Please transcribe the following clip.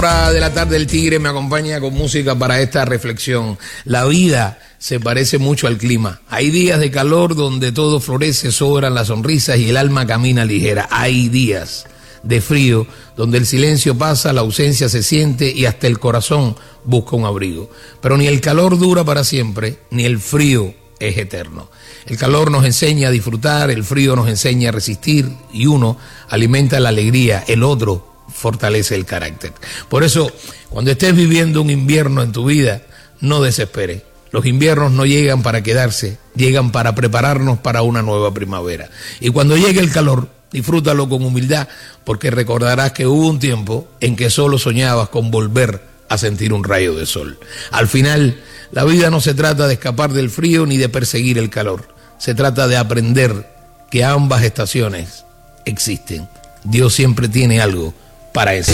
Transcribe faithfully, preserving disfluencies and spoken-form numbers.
De la tarde el Tigre me acompaña con música para esta reflexión. La vida se parece mucho al clima. Hay días de calor donde todo florece, sobran las sonrisas y el alma camina ligera. Hay días de frío donde el silencio pasa, la ausencia se siente y hasta el corazón busca un abrigo. Pero ni el calor dura para siempre, ni el frío es eterno. El calor nos enseña a disfrutar, el frío nos enseña a resistir y uno alimenta la alegría, el otro fortalece el carácter. Por eso, cuando estés viviendo un invierno en tu vida, no desesperes. Los inviernos no llegan para quedarse, llegan para prepararnos para una nueva primavera. Y cuando llegue el calor, disfrútalo con humildad, porque recordarás que hubo un tiempo en que solo soñabas con volver a sentir un rayo de sol. Al final, la vida no se trata de escapar del frío ni de perseguir el calor. Se trata de aprender que ambas estaciones existen. Dios siempre tiene algo para eso.